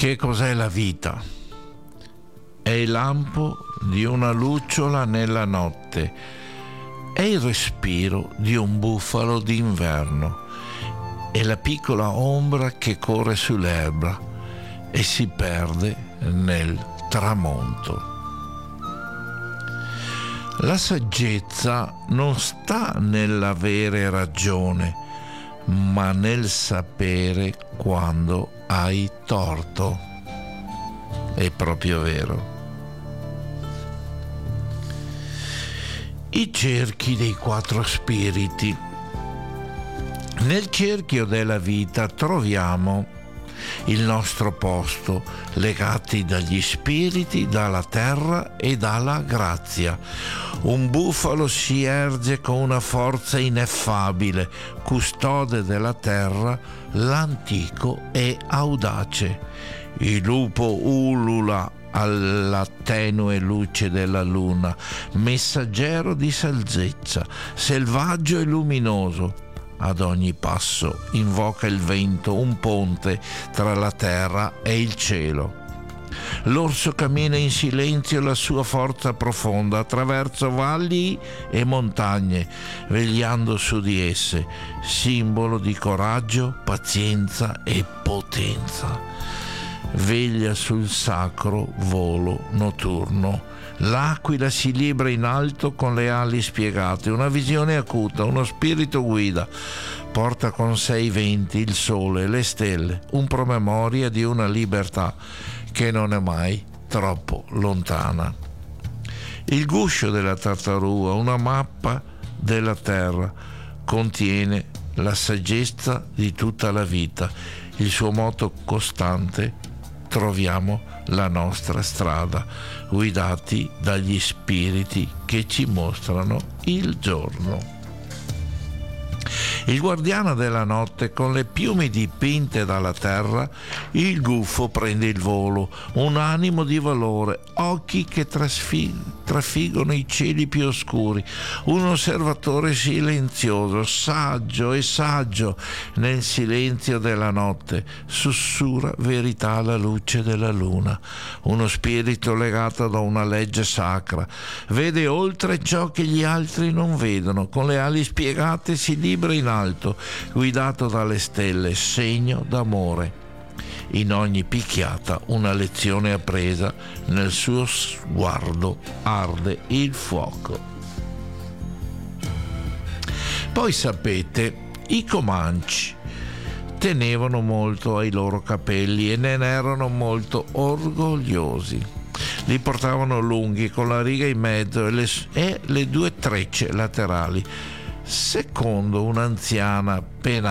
Che cos'è la vita? È il lampo di una lucciola nella notte, è il respiro di un bufalo d'inverno, è la piccola ombra che corre sull'erba e si perde nel tramonto. La saggezza non sta nell'avere ragione, ma nel sapere quando hai torto. È proprio vero. I cerchi dei quattro spiriti. Nel cerchio della vita troviamo il nostro posto, legati dagli spiriti, dalla terra e dalla grazia. Un bufalo si erge con una forza ineffabile, custode della terra, l'antico e audace. Il lupo ulula alla tenue luce della luna, messaggero di saggezza, selvaggio e luminoso. Ad ogni passo invoca il vento, un ponte tra la terra e il cielo. L'orso cammina in silenzio la sua forza profonda attraverso valli e montagne, vegliando su di esse, simbolo di coraggio, pazienza e potenza. Veglia sul sacro volo notturno. L'aquila si libra in alto con le ali spiegate, una visione acuta, uno spirito guida. Porta con sé i venti, il sole, le stelle, un promemoria di una libertà che non è mai troppo lontana. Il guscio della tartaruga, una mappa della terra, contiene la saggezza di tutta la vita. Il suo motto costante: troviamo la nostra strada, guidati dagli spiriti che ci mostrano il giorno. Il guardiano della notte, con le piume dipinte dalla terra, il gufo prende il volo, un animo di valore, occhi che trafiggono i cieli più oscuri, un osservatore silenzioso, saggio e saggio nel silenzio della notte, sussurra verità alla luce della luna, uno spirito legato da una legge sacra, vede oltre ciò che gli altri non vedono, con le ali spiegate si libera in alto, guidato dalle stelle, segno d'amore. In ogni picchiata una lezione appresa, nel suo sguardo arde il fuoco. Poi sapete, i Comanche tenevano molto ai loro capelli e ne erano molto orgogliosi. Li portavano lunghi con la riga in mezzo e le due trecce laterali. Secondo un'anziana